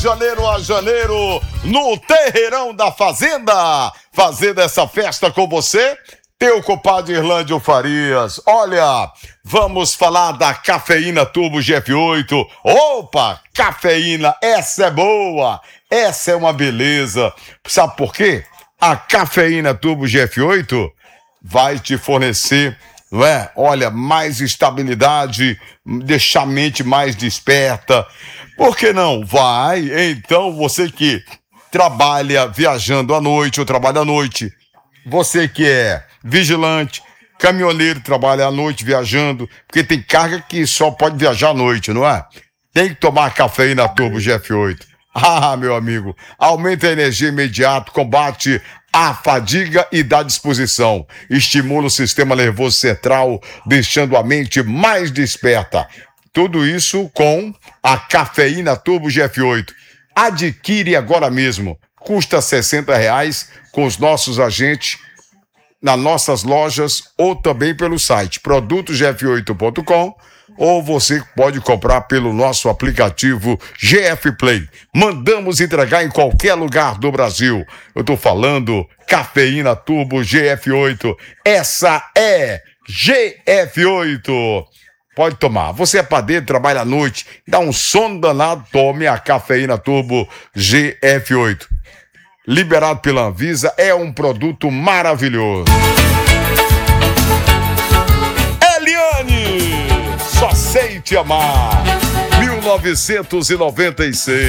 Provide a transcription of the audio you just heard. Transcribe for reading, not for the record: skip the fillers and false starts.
Janeiro a janeiro, no Terreirão da Fazenda, fazendo essa festa com você, teu compadre Irlândio Farias. Olha, vamos falar da Cafeína Turbo GF8. Opa, cafeína, essa é boa, essa é uma beleza. Sabe por quê? A Cafeína Turbo GF8 vai te fornecer, não é? Olha, mais estabilidade, deixar a mente mais desperta. Por que não? Vai, então você que trabalha viajando à noite ou trabalha à noite, você que é vigilante, caminhoneiro, trabalha à noite viajando, porque tem carga que só pode viajar à noite, não é? Tem que tomar Cafeína Turbo GF8. Ah, meu amigo, aumenta a energia imediata, combate a fadiga e dá disposição. Estimula o sistema nervoso central, deixando a mente mais desperta. Tudo isso com a Cafeína Turbo GF8. Adquire agora mesmo. Custa R$60 com os nossos agentes nas nossas lojas ou também pelo site produtosgf8.com, ou você pode comprar pelo nosso aplicativo GF Play. Mandamos entregar em qualquer lugar do Brasil. Eu tô falando Cafeína Turbo GF8. Essa é GF8. Pode tomar. Você é padeiro, trabalha à noite, dá um sono danado, tome a Cafeína Turbo GF8. Liberado pela Anvisa, é um produto maravilhoso. Eliane, só sei te amar. 1996.